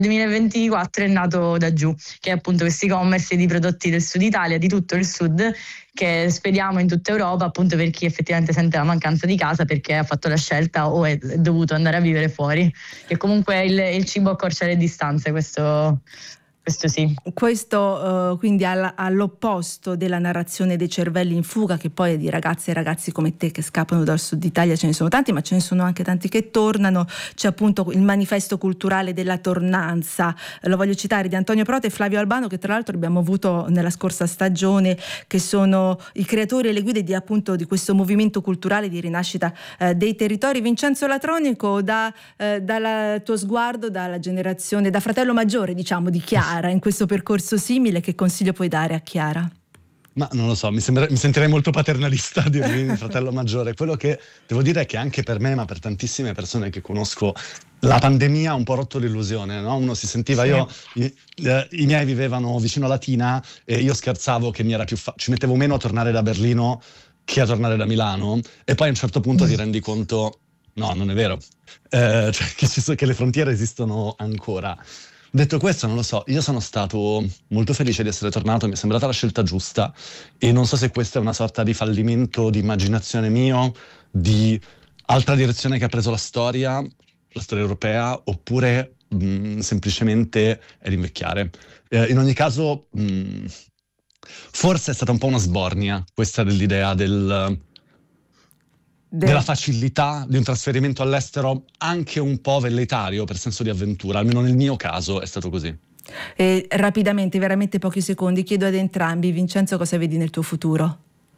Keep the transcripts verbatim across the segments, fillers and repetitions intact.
duemilaventiquattro è nato Da Giù, che è appunto questo e-commerce di prodotti del sud Italia, di tutto il sud, che spediamo in tutta Europa, appunto per chi effettivamente sente la mancanza di casa perché ha fatto la scelta o è dovuto andare a vivere fuori, che comunque il, il cibo accorcia le distanze, questo... Questo sì. Questo uh, quindi all- all'opposto della narrazione dei cervelli in fuga, che poi è di ragazze e ragazzi come te che scappano dal sud Italia, ce ne sono tanti, ma ce ne sono anche tanti che tornano. C'è appunto il manifesto culturale della tornanza, lo voglio citare, di Antonio Prota e Flavio Albano, che tra l'altro abbiamo avuto nella scorsa stagione, che sono i creatori e le guide di appunto di questo movimento culturale di rinascita eh, dei territori. Vincenzo Latronico, da eh, dal tuo sguardo, dalla generazione, da fratello maggiore diciamo di Chiara, in questo percorso simile, che consiglio puoi dare a Chiara? Ma non lo so, mi, sembra, mi sentirei molto paternalista a dirmi mio fratello maggiore. Quello che devo dire è che anche per me, ma per tantissime persone che conosco, la pandemia ha un po' rotto l'illusione, no? Uno si sentiva, sì. io i, eh, i miei vivevano vicino a Latina e io scherzavo che mi era più fa- ci mettevo meno a tornare da Berlino che a tornare da Milano, e poi a un certo punto mm. ti rendi conto, no, non è vero, eh, cioè che, ci so, che le frontiere esistono ancora. Detto questo, non lo so, io sono stato molto felice di essere tornato, mi è sembrata la scelta giusta e non so se questa è una sorta di fallimento di immaginazione mio, di altra direzione che ha preso la storia, la storia europea, oppure mh, semplicemente è l'invecchiare. Eh, in ogni caso, mh, forse è stata un po' una sbornia questa dell'idea del... De... della facilità di un trasferimento all'estero, anche un po' velleitario per senso di avventura, almeno nel mio caso è stato così. E rapidamente, veramente pochi secondi, chiedo ad entrambi, Vincenzo, cosa vedi nel tuo futuro?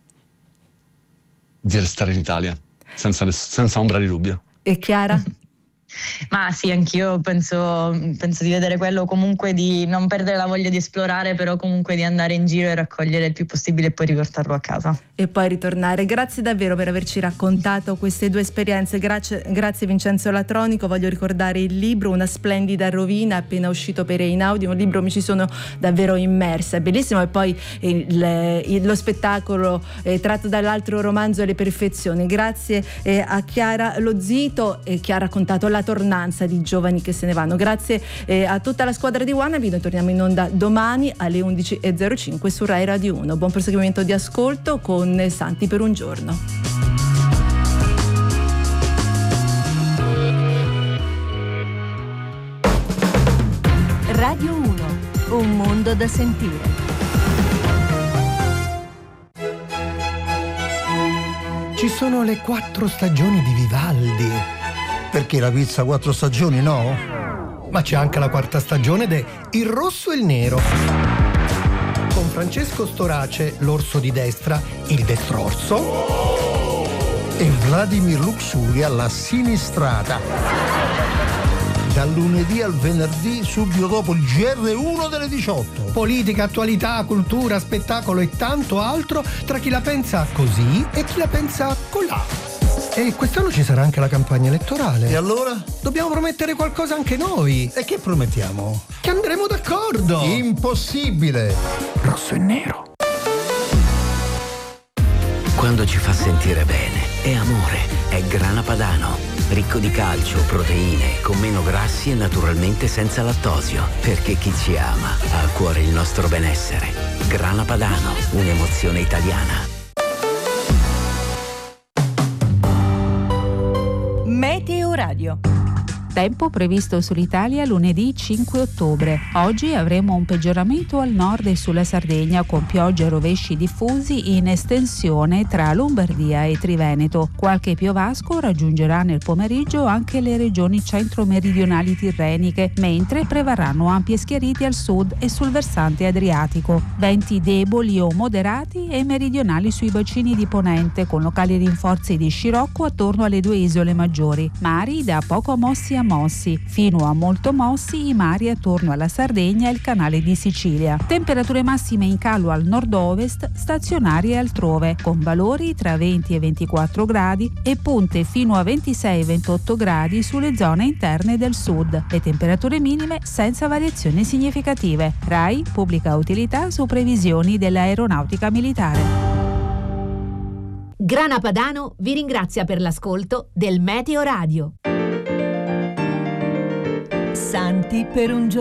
Di restare in Italia, senza, senza ombra di dubbio. E Chiara? Ma sì, anch'io penso, penso di vedere quello, comunque di non perdere la voglia di esplorare, però comunque di andare in giro e raccogliere il più possibile e poi riportarlo a casa. E poi ritornare. Grazie davvero per averci raccontato queste due esperienze. Grazie, grazie Vincenzo Latronico. Voglio ricordare il libro Una splendida rovina, appena uscito per Einaudi, un libro mi ci sono davvero immersa, è bellissimo. E poi il, il, lo spettacolo eh, tratto dall'altro romanzo Le Perfezioni. Grazie eh, a Chiara Lozito, eh, che ha raccontato la tornanza di giovani che se ne vanno. Grazie eh, a tutta la squadra di Wannabe. Noi torniamo in onda domani alle undici e zero cinque su Rai Radio uno. Buon proseguimento di ascolto con Santi per un giorno. Radio uno, un mondo da sentire. Ci sono le quattro stagioni di Vivaldi. Perché la pizza quattro stagioni, no? Ma c'è anche la quarta stagione de Il Rosso e il Nero. Con Francesco Storace, l'orso di destra, il destrorso, e Vladimir Luxuria, la sinistrata. Dal lunedì al venerdì, subito dopo il G R uno delle diciotto. Politica, attualità, cultura, spettacolo e tanto altro tra chi la pensa così e chi la pensa colà. E quest'anno ci sarà anche la campagna elettorale. E allora? Dobbiamo promettere qualcosa anche noi. E che promettiamo? Che andremo d'accordo. Impossibile. Rosso e nero. Quando ci fa sentire bene, è amore, è Grana Padano. Ricco di calcio, proteine, con meno grassi e naturalmente senza lattosio. Perché chi ci ama ha a cuore il nostro benessere. Grana Padano, un'emozione italiana. Meteo Radio. Tempo previsto sull'Italia lunedì cinque ottobre. Oggi avremo un peggioramento al nord e sulla Sardegna, con piogge e rovesci diffusi in estensione tra Lombardia e Triveneto. Qualche piovasco raggiungerà nel pomeriggio anche le regioni centro-meridionali tirreniche, mentre prevarranno ampi schiariti al sud e sul versante adriatico. Venti deboli o moderati e meridionali sui bacini di ponente, con locali rinforzi di scirocco attorno alle due isole maggiori. Mari da poco mossi a mossi, fino a molto mossi i mari attorno alla Sardegna e il canale di Sicilia. Temperature massime in calo al nord-ovest, stazionarie altrove, con valori tra venti e ventiquattro gradi e punte fino a ventisei ventotto gradi sulle zone interne del sud. Le temperature minime senza variazioni significative. RAI pubblica utilità su previsioni dell'aeronautica militare. Grana Padano vi ringrazia per l'ascolto del Meteo Radio. Santi per un giorno.